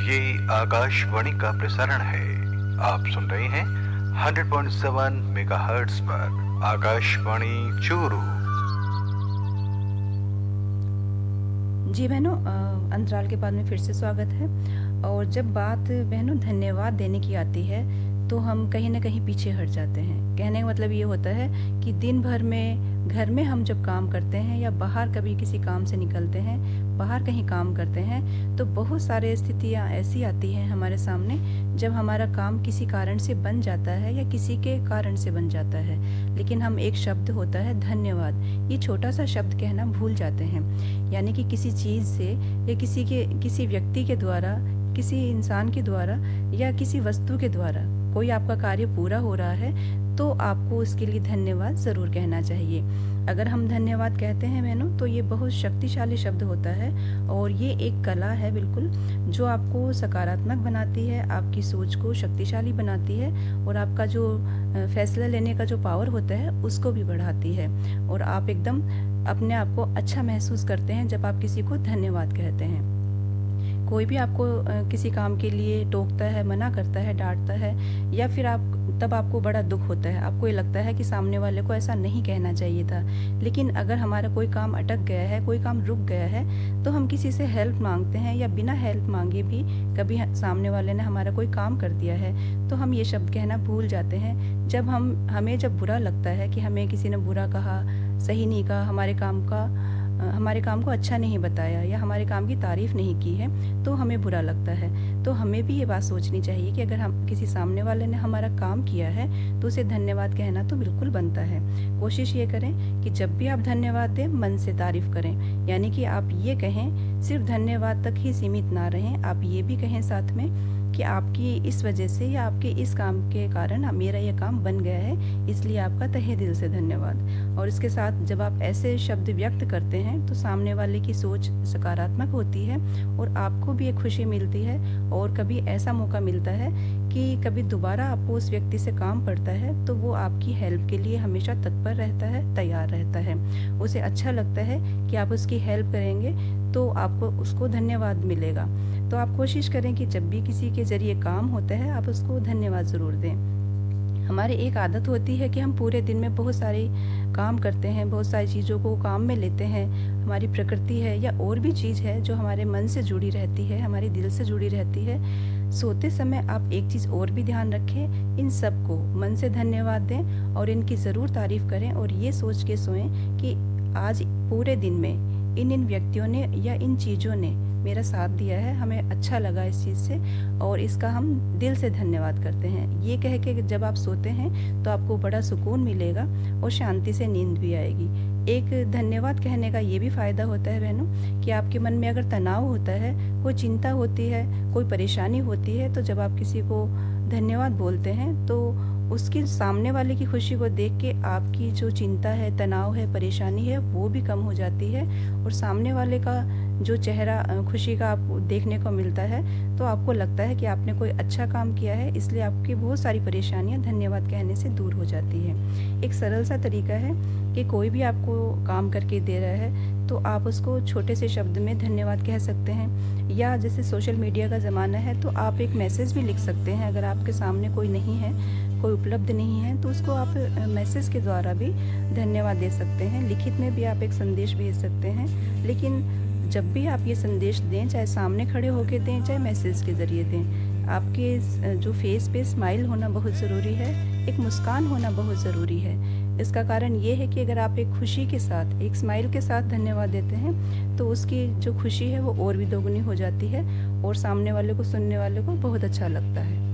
ये आकाशवाणी का प्रसारण है। आप सुन रहे हैं 100.7 मेगाहर्ट्ज पर आकाशवाणी चूरू। जी बहनों, अंतराल के बाद में फिर से स्वागत है। और जब बात बहनों धन्यवाद देने की आती है तो हम कहीं ना कहीं पीछे हट जाते हैं। कहने का मतलब ये होता है कि दिन भर में घर में हम जब काम करते हैं या बाहर कभी किसी काम से निकलते हैं, बाहर कहीं काम करते हैं, तो बहुत सारे स्थितियाँ ऐसी आती हैं हमारे सामने जब हमारा काम किसी कारण से बन जाता है या किसी के कारण से बन जाता है, लेकिन हम एक शब्द होता है धन्यवाद, ये छोटा सा शब्द कहना भूल जाते हैं। यानी कि किसी चीज़ से या किसी व्यक्ति के द्वारा, किसी इंसान के द्वारा या किसी वस्तु के द्वारा कोई आपका कार्य पूरा हो रहा है तो आपको उसके लिए धन्यवाद ज़रूर कहना चाहिए। अगर हम धन्यवाद कहते हैं बहनों तो ये बहुत शक्तिशाली शब्द होता है और ये एक कला है बिल्कुल, जो आपको सकारात्मक बनाती है, आपकी सोच को शक्तिशाली बनाती है और आपका जो फैसला लेने का जो पावर होता है उसको भी बढ़ाती है। और आप एकदम अपने आप को अच्छा महसूस करते हैं जब आप किसी को धन्यवाद कहते हैं। कोई भी आपको किसी काम के लिए टोकता है, मना करता है, डांटता है या फिर तब आपको बड़ा दुख होता है। आपको ये लगता है कि सामने वाले को ऐसा नहीं कहना चाहिए था। लेकिन अगर हमारा कोई काम अटक गया है, कोई काम रुक गया है, तो हम किसी से हेल्प मांगते हैं या बिना हेल्प मांगे भी कभी सामने वाले ने हमारा कोई काम कर दिया है तो हम ये शब्द कहना भूल जाते हैं। जब हमें जब बुरा लगता है कि हमें किसी ने बुरा कहा, सही नहीं कहा, हमारे काम को अच्छा नहीं बताया या हमारे काम की तारीफ नहीं की है तो हमें बुरा लगता है। तो हमें भी ये बात सोचनी चाहिए कि अगर हम किसी सामने वाले ने हमारा काम किया है तो उसे धन्यवाद कहना तो बिल्कुल बनता है। कोशिश ये करें कि जब भी आप धन्यवाद दें मन से तारीफ करें, यानी कि आप ये कहें, सिर्फ धन्यवाद तक ही सीमित ना रहें, आप ये भी कहें साथ में कि आपकी इस वजह से या आपके इस काम के कारण मेरा ये काम बन गया है, इसलिए आपका तहे दिल से धन्यवाद। और इसके साथ जब आप ऐसे शब्द व्यक्त करते हैं तो सामने वाले की सोच सकारात्मक होती है और आपको भी एक खुशी मिलती है। और कभी ऐसा मौका मिलता है कि कभी दोबारा आपको उस व्यक्ति से काम पड़ता है तो वो आपकी हेल्प के लिए हमेशा तत्पर रहता है, तैयार रहता है। उसे अच्छा लगता है कि आप उसकी हेल्प करेंगे तो आपको उसको धन्यवाद मिलेगा। तो आप कोशिश करें कि जब भी किसी के ज़रिए काम होता है आप उसको धन्यवाद ज़रूर दें। हमारी एक आदत होती है कि हम पूरे दिन में बहुत सारे काम करते हैं, बहुत सारी चीज़ों को काम में लेते हैं। हमारी प्रकृति है या और भी चीज़ है जो हमारे मन से जुड़ी रहती है, हमारे दिल से जुड़ी रहती है। सोते समय आप एक चीज़ और भी ध्यान रखें, इन सब को मन से धन्यवाद दें और इनकी ज़रूर तारीफ़ करें और ये सोच के सोएं कि आज पूरे दिन में इन व्यक्तियों ने या इन चीज़ों ने मेरा साथ दिया है, हमें अच्छा लगा इस चीज़ से और इसका हम दिल से धन्यवाद करते हैं। ये कह के जब आप सोते हैं तो आपको बड़ा सुकून मिलेगा और शांति से नींद भी आएगी। एक धन्यवाद कहने का ये भी फ़ायदा होता है बहनों कि आपके मन में अगर तनाव होता है, कोई चिंता होती है, कोई परेशानी होती है, तो जब आप किसी को धन्यवाद बोलते हैं तो उसके सामने वाले की खुशी को देख के आपकी जो चिंता है, तनाव है, परेशानी है वो भी कम हो जाती है और सामने वाले का जो चेहरा खुशी का आपको देखने को मिलता है तो आपको लगता है कि आपने कोई अच्छा काम किया है, इसलिए आपकी बहुत सारी परेशानियां धन्यवाद कहने से दूर हो जाती है। एक सरल सा तरीका है कि कोई भी आपको काम करके दे रहा है तो आप उसको छोटे से शब्द में धन्यवाद कह सकते हैं, या जैसे सोशल मीडिया का ज़माना है तो आप एक मैसेज भी लिख सकते हैं। अगर आपके सामने कोई नहीं है, कोई उपलब्ध नहीं है तो उसको आप मैसेज के द्वारा भी धन्यवाद दे सकते हैं। लिखित में भी आप एक संदेश भेज सकते हैं। लेकिन जब भी आप ये संदेश दें, चाहे सामने खड़े होकर दें, चाहे मैसेज के ज़रिए दें, आपके जो फेस पे स्माइल होना बहुत ज़रूरी है, एक मुस्कान होना बहुत ज़रूरी है। इसका कारण ये है कि अगर आप एक खुशी के साथ, एक स्माइल के साथ धन्यवाद देते हैं तो उसकी जो खुशी है वो और भी दोगुनी हो जाती है और सामने वाले को, सुनने वाले को बहुत अच्छा लगता है।